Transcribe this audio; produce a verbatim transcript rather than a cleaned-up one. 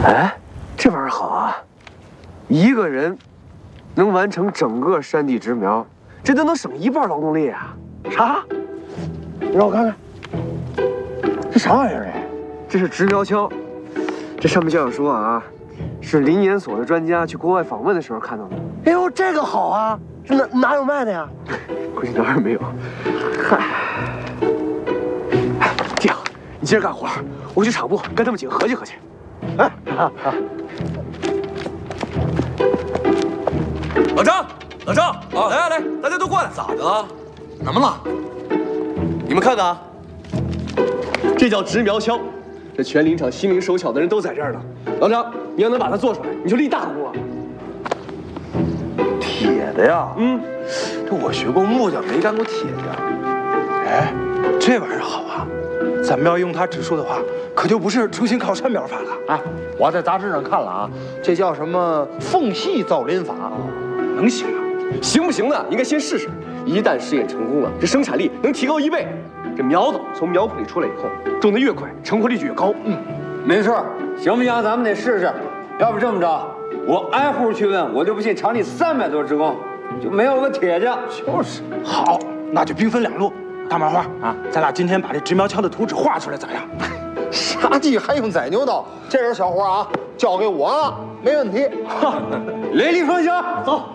哎，这玩意儿好啊！一个人能完成整个山地植苗，这都能省一半劳动力啊！ 啥？让我看看，这啥玩意儿？哎， 这是植苗锹，这上面就要说啊，是林研所的专家去国外访问的时候看到的。 哎呦，这个好啊！这哪哪有卖的呀？ 估计哪儿也没有。嗨，哎，这样，你接着干活，我去厂部跟他们几个合计合计。 哎，好好。 老张，老张，啊，来来来，大家都过来。咋的了？怎么了？你们看看啊， 这叫植苗锹，这全林场心灵手巧的人都在这儿呢。老张，你要能把它做出来，你就立大功了。 铁的呀？嗯，这我学过木匠，没干过铁的。哎，这玩意儿好啊！咱们要用它植树的话，可就不是出行靠山苗法了。哎，我在杂志上看了啊，这叫什么缝隙造林法，能行啊？ 行不行呢？应该先试试。一旦试验成功了，这生产力能提高一倍。这苗子从苗圃里出来以后，种得越快，成活率就越高。嗯， 没错，行不行？咱们得试试。要不这么着，我挨户去问，我就不信厂里三百多职工就没有个铁匠。 就是。好，那就兵分两路。大麻花啊，咱俩今天把这植苗锹的图纸画出来咋样？杀鸡还用宰牛刀，这点小活啊，交给我了，没问题。 雷厉风行，走。